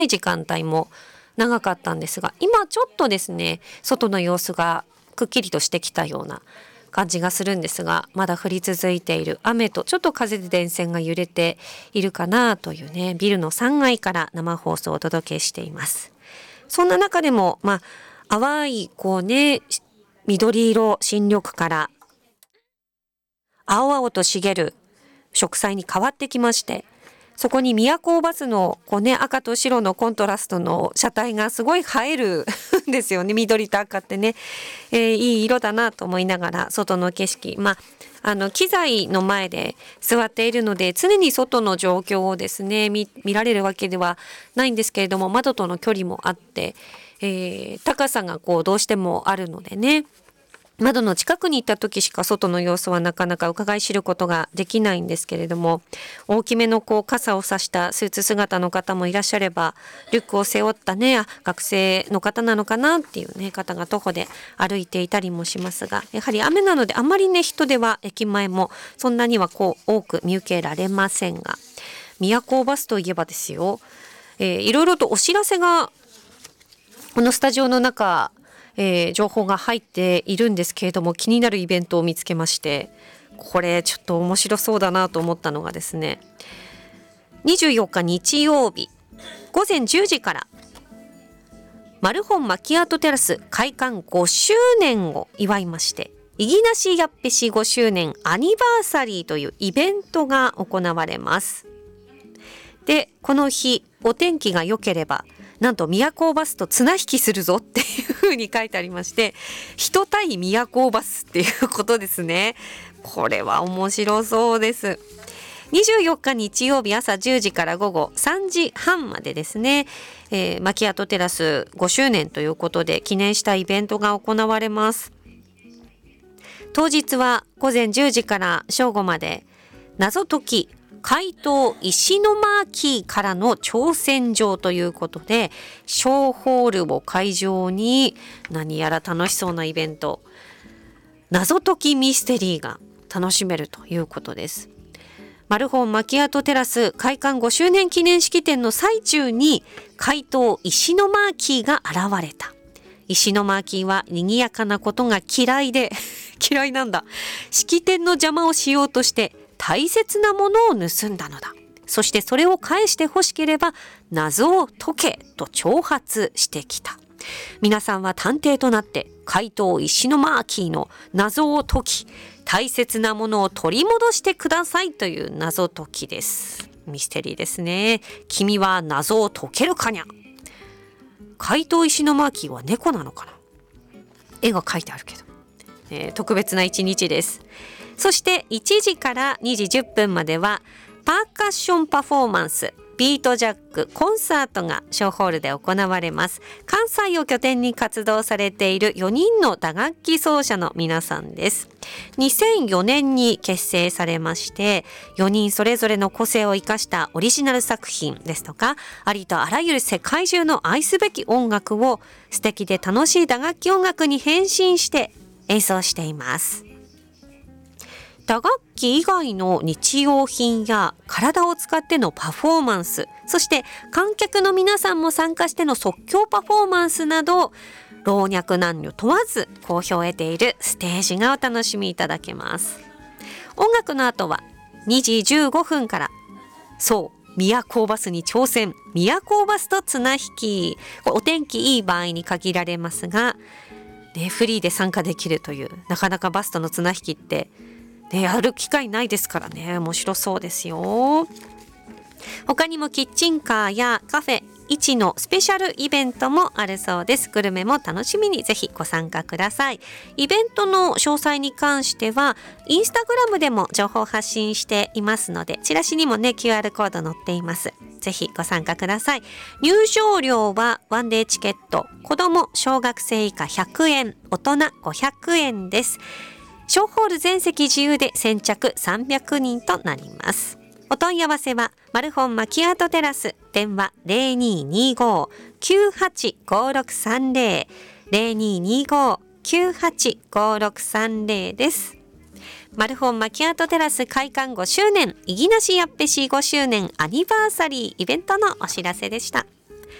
時間帯も長かったんですが、今ちょっとですね外の様子がくっきりとしてきたような感じがするんですが、まだ降り続いている雨とちょっと風で電線が揺れているかなというね、ビルの3階から生放送をお届けしています。そんな中でも淡い緑色新緑から青々と茂る植栽に変わってきまして、そこに宮高バスの赤と白のコントラストの車体がすごい映えるんですよね。緑と赤ってね、いい色だなと思いながら外の景色、機材の前で座っているので常に外の状況をですね 見られるわけではないんですけれども、窓との距離もあって、高さがどうしてもあるのでね、窓の近くに行った時しか外の様子はなかなか伺い知ることができないんですけれども、大きめの傘を差したスーツ姿の方もいらっしゃれば、リュックを背負ったね学生の方なのかなっていうね方が徒歩で歩いていたりもしますが、やはり雨なのであまりね人出は駅前もそんなには多く見受けられませんが、宮高バスといえばですよ、いろいろとお知らせがこのスタジオの中情報が入っているんですけれども、気になるイベントを見つけまして、これちょっと面白そうだなと思ったのがですね、24日日曜日午前10時からマルホンマキアートテラス開館5周年を祝いまして、いぎなしやっぺし5周年アニバーサリーというイベントが行われます。で、この日お天気が良ければなんと宮高バスと綱引きするぞっていう風に書いてありまして、人対宮高バスっていうことですね。これは面白そうです。24日日曜日朝10時から午後3時半までですね、マキアートテラス5周年ということで記念したイベントが行われます。当日は午前10時から正午まで謎解き怪盗石巻からの挑戦状ということで、小ホールを会場に何やら楽しそうなイベント、謎解きミステリーが楽しめるということです。マルホンマキアートテラス開館5周年記念式典の最中に怪盗石巻が現れた。石巻は賑やかなことが嫌いで嫌いなんだ。式典の邪魔をしようとして大切なものを盗んだのだ。そしてそれを返してほしければ謎を解けと挑発してきた。皆さんは探偵となって怪盗石巻の謎を解き、大切なものを取り戻してくださいという謎解きです。ミステリーですね。君は謎を解けるかにゃ。怪盗石巻は猫なのかな。絵が描いてあるけど、特別な一日です。そして1時から2時10分まではパーカッションパフォーマンス、ビートジャック、コンサートが小ホールで行われます。関西を拠点に活動されている4人の打楽器奏者の皆さんです。2004年に結成されまして、4人それぞれの個性を生かしたオリジナル作品ですとか、ありとあらゆる世界中の愛すべき音楽を素敵で楽しい打楽器音楽に変身して演奏しています。打楽器以外の日用品や体を使ってのパフォーマンス、そして観客の皆さんも参加しての即興パフォーマンスなど、老若男女問わず好評を得ているステージがお楽しみいただけます。音楽の後は2時15分から、そう宮高バスに挑戦、宮高バスと綱引き。お天気いい場合に限られますが、フリーで参加できるという、なかなかバスとの綱引きってやる機会ないですからね、面白そうですよ。他にもキッチンカーやカフェ1のスペシャルイベントもあるそうです。グルメも楽しみにぜひご参加ください。イベントの詳細に関してはインスタグラムでも情報発信していますので、チラシにもね QR コード載っています。ぜひご参加ください。入場料はワンデーチケット、子供小学生以下100円、大人500円です。小ホール全席自由で先着300人となります。お問い合わせはマルホンマキアートテラス、電話 0225-985630 0225-985630 です。マルホンマキアートテラス開館5周年、いぎなしやっぺし5周年アニバーサリーイベントのお知らせでした。